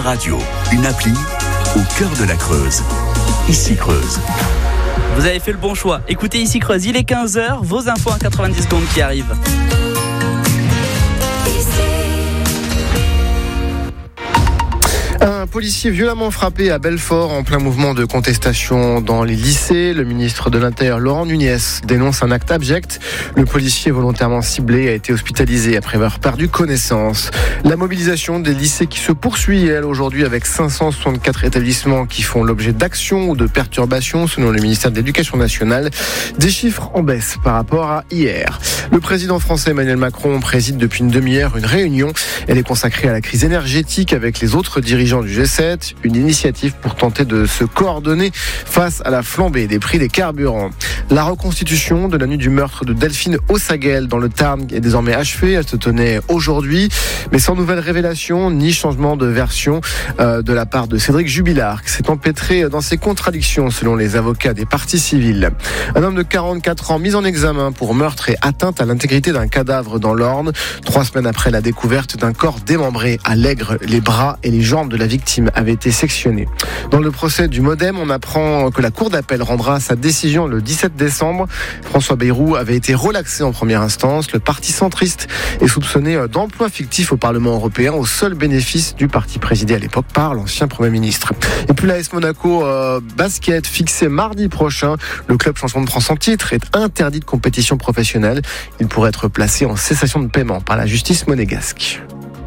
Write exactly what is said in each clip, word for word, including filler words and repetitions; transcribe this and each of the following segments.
radio, une appli au cœur de la Creuse. Ici Creuse. Vous avez fait le bon choix. Écoutez Ici Creuse, il est quinze heures, vos infos en quatre-vingt-dix secondes qui arrivent. Un policier violemment frappé à Belfort en plein mouvement de contestation dans les lycées. Le ministre de l'Intérieur, Laurent Nunez, dénonce un acte abject. Le policier volontairement ciblé a été hospitalisé après avoir perdu connaissance. La mobilisation des lycées qui se poursuit, elle, aujourd'hui, avec cinq cent soixante-quatre établissements qui font l'objet d'actions ou de perturbations, selon le ministère de l'Éducation nationale. Des chiffres en baisse par rapport à hier. Le président français Emmanuel Macron préside depuis une demi-heure une réunion. Elle est consacrée à la crise énergétique avec les autres dirigeants du G sept, une initiative pour tenter de se coordonner face à la flambée des prix des carburants. La reconstitution de la nuit du meurtre de Delphine Ossaguel dans le Tarn est désormais achevée. Elle se tenait aujourd'hui, mais sans nouvelle révélation ni changement de version euh, de la part de Cédric Jubilard, qui s'est empêtré dans ses contradictions selon les avocats des parties civiles. Un homme de quarante-quatre ans mis en examen pour meurtre et atteinte à l'intégrité d'un cadavre dans l'Orne, trois semaines après la découverte d'un corps démembré à l'Aigre. Les bras et les jambes de la victime avaient été sectionnés. Dans le procès du Modem, on apprend que la Cour d'appel rendra sa décision le dix-sept décembre. François Bayrou avait été relaxé en première instance. Le parti centriste est soupçonné d'emploi fictif au Parlement européen au seul bénéfice du parti présidé à l'époque par l'ancien Premier ministre. Et puis l'A S Monaco euh, basket fixé mardi prochain. Le club champion de France en titre est interdit de compétition professionnelle. Il pourrait être placé en cessation de paiement par la justice monégasque.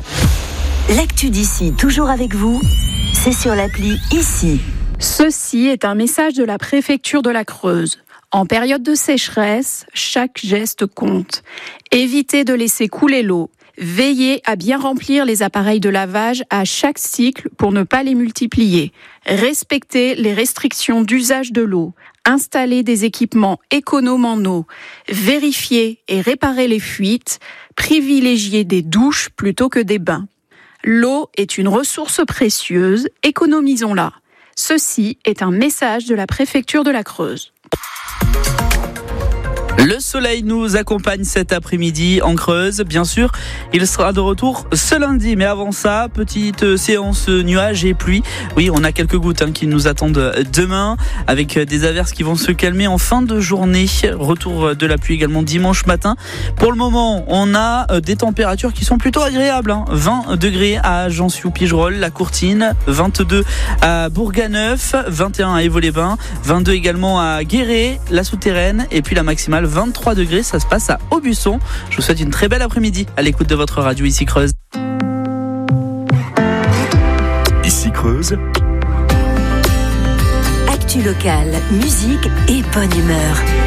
L'actu d'ici, toujours avec vous, c'est sur l'appli Ici. Ceci est un message de la préfecture de la Creuse. En période de sécheresse, chaque geste compte. Évitez de laisser couler l'eau. Veillez à bien remplir les appareils de lavage à chaque cycle pour ne pas les multiplier. Respectez les restrictions d'usage de l'eau. Installez des équipements économes en eau. Vérifiez et réparez les fuites. Privilégiez des douches plutôt que des bains. L'eau est une ressource précieuse, économisons-la. Ceci est un message de la préfecture de la Creuse. Le soleil nous accompagne cet après-midi en Creuse, bien sûr. Il sera de retour ce lundi. Mais avant ça, petite séance nuages et pluie. Oui, on a quelques gouttes hein, qui nous attendent demain, avec des averses qui vont se calmer en fin de journée. Retour de la pluie également dimanche matin. Pour le moment, on a des températures qui sont plutôt agréables. Hein. vingt degrés à Agencio-Pigerolles, la Courtine, vingt-deux à Bourganeuf, vingt et un à Évaux-les-Bains, vingt-deux également à Guéret, la Souterraine, et puis la maximale vingt-trois degrés, ça se passe à Aubusson. Je vous souhaite une très belle après-midi à l'écoute de votre radio Ici Creuse. Ici Creuse. Actu locale, musique et bonne humeur.